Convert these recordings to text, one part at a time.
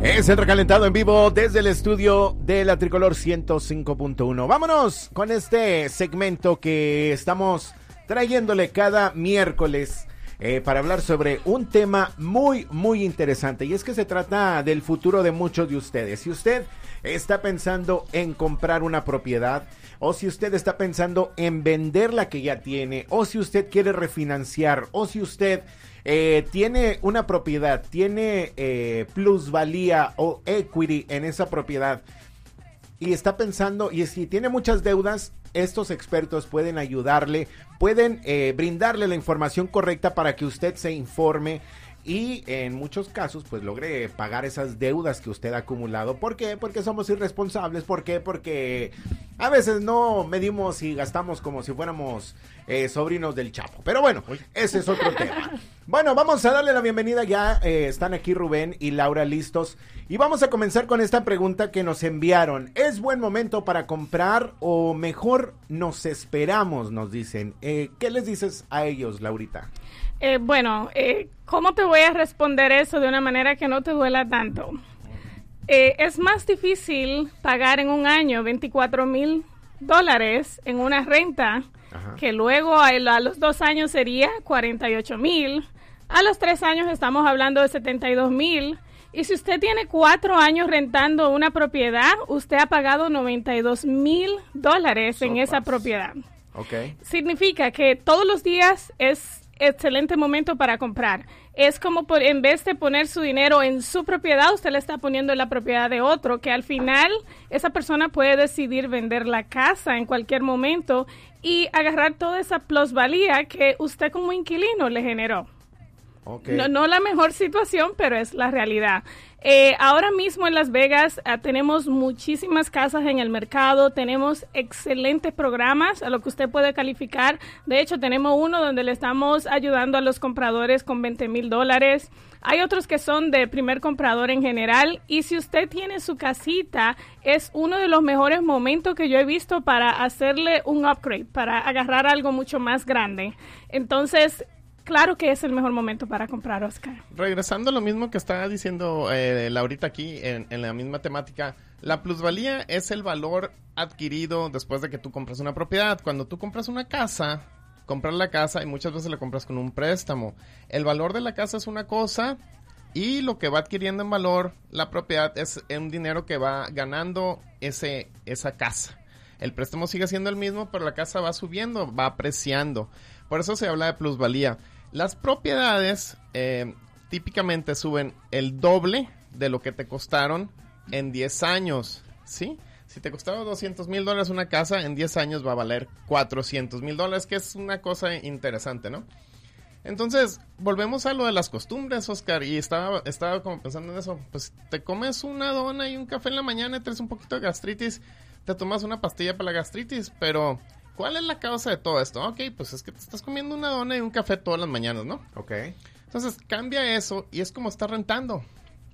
Es el recalentado en vivo desde el estudio de la Tricolor 105.1. Vámonos con este segmento que estamos trayéndole cada miércoles para hablar sobre un tema muy, muy interesante. Y es que se trata del futuro de muchos de ustedes. Si usted está pensando en comprar una propiedad, o si usted está pensando en vender la que ya tiene, o si usted quiere refinanciar, o si usted tiene una propiedad, tiene plusvalía o equity en esa propiedad y está pensando, y si tiene muchas deudas, estos expertos pueden ayudarle, pueden brindarle la información correcta para que usted se informe y en muchos casos pues logre pagar esas deudas que usted ha acumulado. ¿Por qué? Porque somos irresponsables. ¿Por qué? Porque a veces no medimos y gastamos como si fuéramos sobrinos del Chapo. Pero bueno, ese es otro tema. Bueno, vamos a darle la bienvenida ya. Están aquí Rubén y Laura listos. Y vamos a comenzar con esta pregunta que nos enviaron. ¿Es buen momento para comprar o mejor nos esperamos? Nos dicen. ¿Qué les dices a ellos, Laurita? ¿Cómo te voy a responder eso de una manera que no te duela tanto? Es más difícil pagar en un año $24,000 en una renta, ajá, que luego a los 2 años sería $48,000. A los 3 años estamos hablando de $72,000. Y si usted tiene 4 años rentando una propiedad, usted ha pagado $92,000 en esa propiedad. Okay. Significa que todos los días es excelente momento para comprar. Es como en vez de poner su dinero en su propiedad, usted le está poniendo en la propiedad de otro, que al final esa persona puede decidir vender la casa en cualquier momento y agarrar toda esa plusvalía que usted como inquilino le generó. Okay. No la mejor situación, pero es la realidad. Ahora mismo en Las Vegas tenemos muchísimas casas en el mercado, tenemos excelentes programas a lo que usted puede calificar. De hecho, tenemos uno donde le estamos ayudando a los compradores con $20,000. Hay otros que son de primer comprador en general. Y si usted tiene su casita, es uno de los mejores momentos que yo he visto para hacerle un upgrade, para agarrar algo mucho más grande. Entonces, claro que es el mejor momento para comprar, Oscar. Regresando a lo mismo que estaba diciendo Laurita aquí, en la misma temática, la plusvalía es el valor adquirido después de que tú compras una propiedad. Cuando tú compras una casa, compras la casa y muchas veces la compras con un préstamo. El valor de la casa es una cosa y lo que va adquiriendo en valor la propiedad es un dinero que va ganando esa casa. El préstamo sigue siendo el mismo, pero la casa va subiendo, va apreciando. Por eso se habla de plusvalía. Las propiedades típicamente suben el doble de lo que te costaron en 10 años, ¿sí? Si te costaba $200,000 una casa, en 10 años va a valer $400,000, que es una cosa interesante, ¿no? Entonces, volvemos a lo de las costumbres, Oscar, y estaba como pensando en eso. Pues te comes una dona y un café en la mañana y traes un poquito de gastritis, te tomas una pastilla para la gastritis, pero ¿cuál es la causa de todo esto? Ok, pues es que te estás comiendo una dona y un café todas las mañanas, ¿no? Ok. Entonces, cambia eso y es como estar rentando.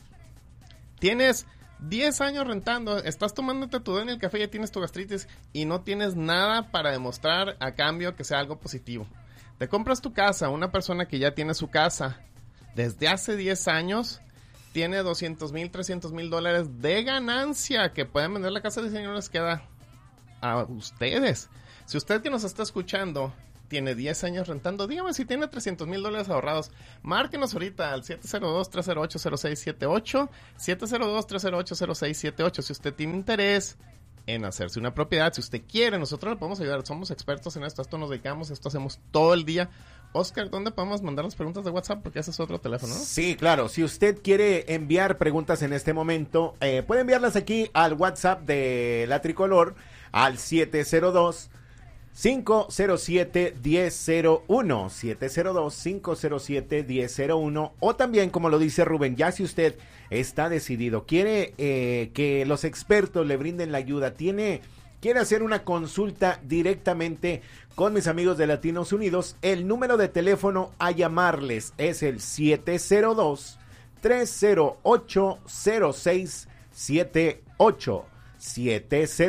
Tienes 10 años rentando, estás tomándote tu dona y el café, ya tienes tu gastritis y no tienes nada para demostrar a cambio que sea algo positivo. Te compras tu casa, una persona que ya tiene su casa desde hace 10 años, tiene $200,000, $300,000 de ganancia que pueden vender la casa de diseño, les queda a ustedes. Si usted que nos está escuchando tiene 10 años rentando, dígame si tiene $300,000 ahorrados. Márquenos ahorita al 702-308-0678, 702-308-0678. Si usted tiene interés en hacerse una propiedad, si usted quiere, nosotros le podemos ayudar. Somos expertos en esto, a esto nos dedicamos, esto hacemos todo el día. Oscar, ¿dónde podemos mandar las preguntas de WhatsApp? Porque ese es otro teléfono, ¿no? Sí, claro. Si usted quiere enviar preguntas en este momento, puede enviarlas aquí al WhatsApp de La Tricolor al 702-507-1001, 702-507-1001, o también, como lo dice Rubén, ya si usted está decidido, quiere que los expertos le brinden la ayuda, quiere hacer una consulta directamente con mis amigos de Latinos Unidos, el número de teléfono a llamarles es el 702-308-0678,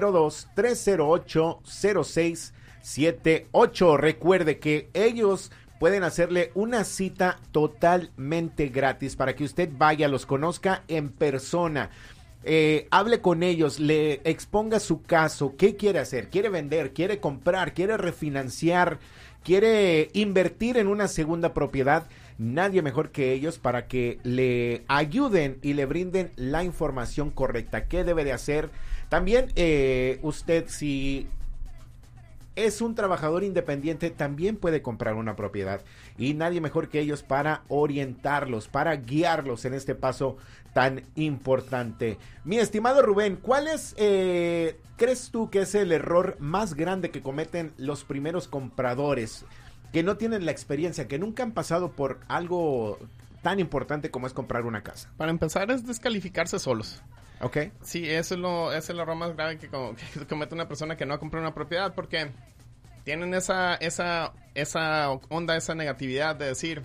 702-308-0678. Recuerde que ellos pueden hacerle una cita totalmente gratis para que usted vaya, los conozca en persona. Hable con ellos, le exponga su caso, qué quiere hacer, quiere vender, quiere comprar, quiere refinanciar, quiere invertir en una segunda propiedad. Nadie mejor que ellos para que le ayuden y le brinden la información correcta. ¿Qué debe de hacer? También usted, si es un trabajador independiente, también puede comprar una propiedad. Y nadie mejor que ellos para orientarlos, para guiarlos en este paso tan importante. Mi estimado Rubén, ¿cuál es, crees tú que es el error más grande que cometen los primeros compradores que no tienen la experiencia, que nunca han pasado por algo tan importante como es comprar una casa? Para empezar es descalificarse solos. Ok. Sí, es el error más grave que comete una persona que no ha comprado una propiedad, porque tienen esa onda, esa negatividad de decir,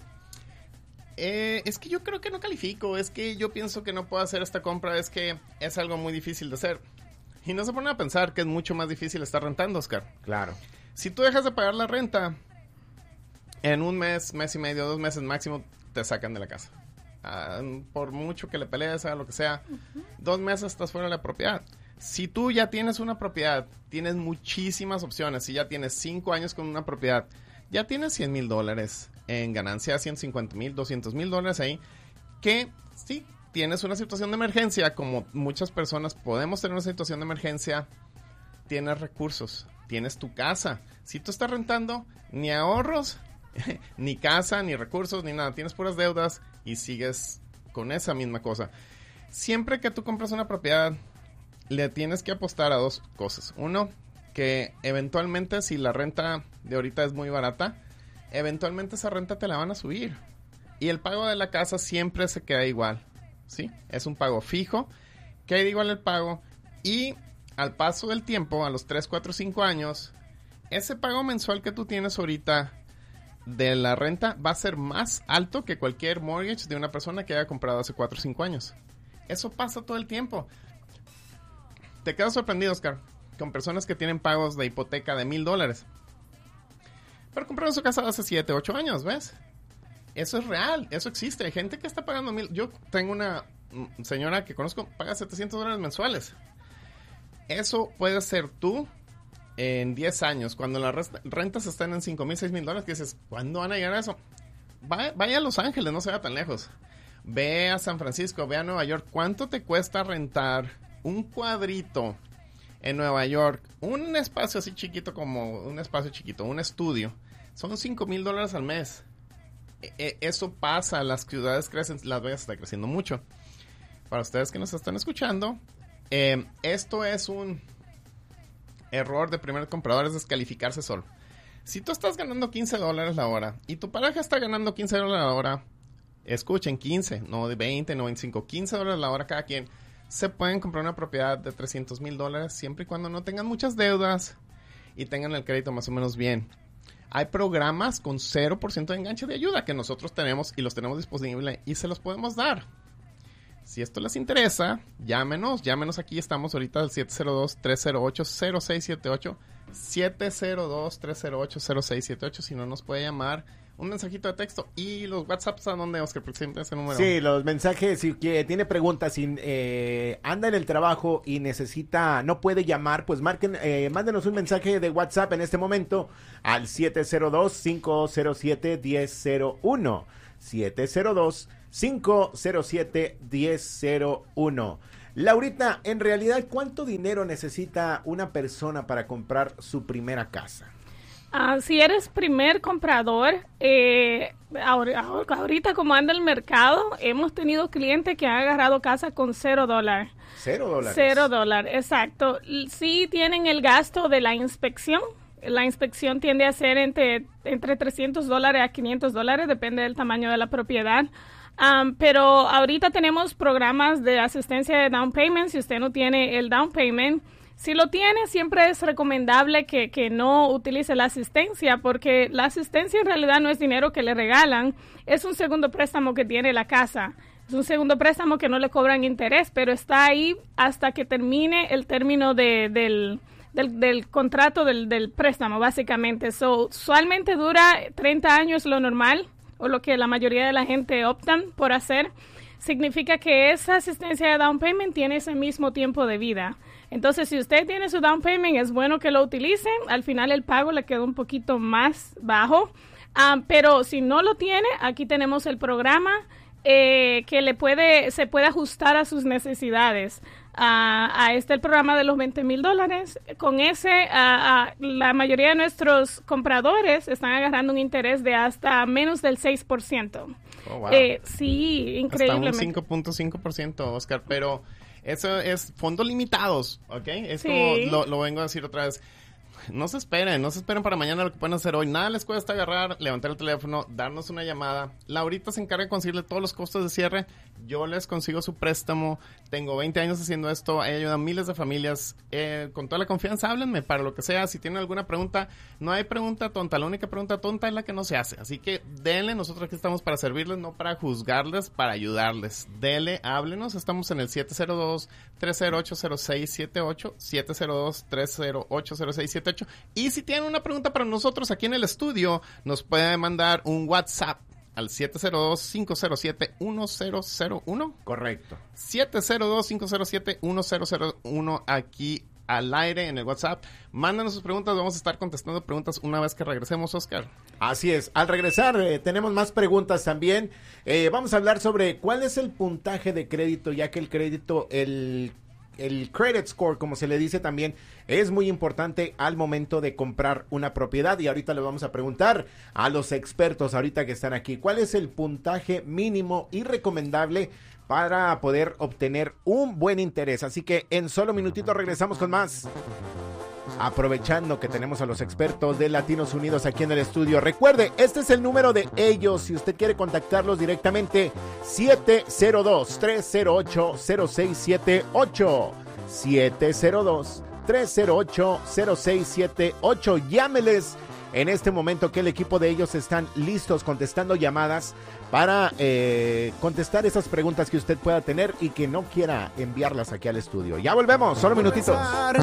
es que yo creo que no califico, es que yo pienso que no puedo hacer esta compra, es que es algo muy difícil de hacer. Y no se ponen a pensar que es mucho más difícil estar rentando, Oscar. Claro. Si tú dejas de pagar la renta, en un mes, mes y medio, 2 meses máximo, te sacan de la casa. Por mucho que le pelees a lo que sea, 2 meses estás fuera de la propiedad. Si tú ya tienes una propiedad, tienes muchísimas opciones. Si ya tienes 5 años con una propiedad, ya tienes $100,000 en ganancia, $150,000, $200,000 ahí, que sí, tienes una situación de emergencia, como muchas personas podemos tener una situación de emergencia, tienes recursos, tienes tu casa. Si tú estás rentando, ni ahorros, ni casa, ni recursos, ni nada, tienes puras deudas y sigues con esa misma cosa. Siempre que tú compras una propiedad, le tienes que apostar a 2 cosas. Uno, que eventualmente, si la renta de ahorita es muy barata, eventualmente esa renta te la van a subir. Y el pago de la casa siempre se queda igual, ¿sí? Es un pago fijo, queda igual el pago, y al paso del tiempo, a los 3, 4, 5 años, ese pago mensual que tú tienes ahorita de la renta va a ser más alto que cualquier mortgage de una persona que haya comprado hace 4 o 5 años. Eso pasa todo el tiempo. Te quedas sorprendido, Oscar, con personas que tienen pagos de hipoteca de $1,000. Pero compraron su casa hace 7, 8 años, ¿ves? Eso es real, eso existe. Hay gente que está pagando $1,000. Yo tengo una señora que conozco, paga $700 mensuales. Eso puede ser tú en 10 años, cuando las rentas estén en $5,000, $6,000, que dices, ¿cuándo van a llegar a eso? Vaya a Los Ángeles, no se vaya tan lejos. Ve a San Francisco, ve a Nueva York. ¿Cuánto te cuesta rentar un cuadrito en Nueva York? Un espacio así chiquito, como un espacio chiquito, un estudio. Son $5,000 al mes. Eso pasa, las ciudades crecen, Las Vegas está creciendo mucho. Para ustedes que nos están escuchando, esto es un error de primer comprador, es descalificarse solo. Si tú estás ganando $15 la hora y tu pareja está ganando $15 la hora, escuchen, 15, no de 20, no 25, $15 la hora cada quien, se pueden comprar una propiedad de $300,000 siempre y cuando no tengan muchas deudas y tengan el crédito más o menos bien. Hay programas con 0% de enganche de ayuda que nosotros tenemos y los tenemos disponibles y se los podemos dar. Si esto les interesa, llámenos aquí, estamos ahorita al 702-308-0678, 702-308-0678, si no nos puede llamar, un mensajito de texto, y los WhatsApps, ¿a dónde, Oscar? Porque siempre ese número. Sí, los mensajes, si tiene preguntas, si anda en el trabajo y no puede llamar, pues mándenos un mensaje de WhatsApp en este momento al 702-507-1001, 702-507-1001. Laurita, en realidad, ¿cuánto dinero necesita una persona para comprar su primera casa? Si eres primer comprador, ahorita como anda el mercado, hemos tenido clientes que han agarrado casa con $0. $0. $0, exacto. Sí tienen el gasto de la inspección. La inspección tiende a ser entre $300 a $500, depende del tamaño de la propiedad. Pero ahorita tenemos programas de asistencia de down payment. Si usted no tiene el down payment, si lo tiene, siempre es recomendable que no utilice la asistencia, porque la asistencia en realidad no es dinero que le regalan, es un segundo préstamo que tiene la casa. Es un segundo préstamo que no le cobran interés, pero está ahí hasta que termine el término de del contrato del préstamo, básicamente. Usualmente dura 30 años lo normal, o lo que la mayoría de la gente optan por hacer. Significa que esa asistencia de down payment tiene ese mismo tiempo de vida. Entonces, si usted tiene su down payment, es bueno que lo utilice. Al final el pago le queda un poquito más bajo. Pero si no lo tiene, aquí tenemos el programa que se puede ajustar a sus necesidades. El programa de los $20,000. Con ese, la mayoría de nuestros compradores están agarrando un interés de hasta menos del 6%. Oh, wow. Sí, increíblemente. Hasta un 5.5%, Oscar, pero eso es fondos limitados, ¿ok? Es Sí. como lo vengo a decir otra vez. No se esperen para mañana lo que pueden hacer hoy. Nada les cuesta agarrar, levantar el teléfono, darnos una llamada. Laurita se encarga de conseguirle todos los costos de cierre. Yo les consigo su préstamo. Tengo 20 años haciendo esto. He ayudado a miles de familias. Con toda la confianza, háblenme para lo que sea. Si tienen alguna pregunta, no hay pregunta tonta. La única pregunta tonta es la que no se hace. Así que denle. Nosotros aquí estamos para servirles, no para juzgarles, para ayudarles. Denle, háblenos. Estamos en el 702-308-0678. 702-308-0678. Y si tienen una pregunta para nosotros aquí en el estudio, nos pueden mandar un WhatsApp al 702-507-1001. Correcto. 702-507-1001 aquí al aire en el WhatsApp. Mándanos sus preguntas, vamos a estar contestando preguntas una vez que regresemos, Oscar. Así es. Al regresar tenemos más preguntas también. Vamos a hablar sobre cuál es el puntaje de crédito, ya que el crédito, el credit score, como se le dice también, es muy importante al momento de comprar una propiedad. Y ahorita le vamos a preguntar a los expertos ahorita que están aquí, ¿cuál es el puntaje mínimo y recomendable para poder obtener un buen interés? Así que en solo minutito regresamos con más. Aprovechando que tenemos a los expertos de Latinos Unidos aquí en el estudio. Recuerde, este es el número de ellos. Si usted quiere contactarlos directamente, 702-308-0678. 702-308-0678. Llámeles en este momento, que el equipo de ellos están listos contestando llamadas para contestar esas preguntas que usted pueda tener y que no quiera enviarlas aquí al estudio. Ya volvemos, solo minutitos.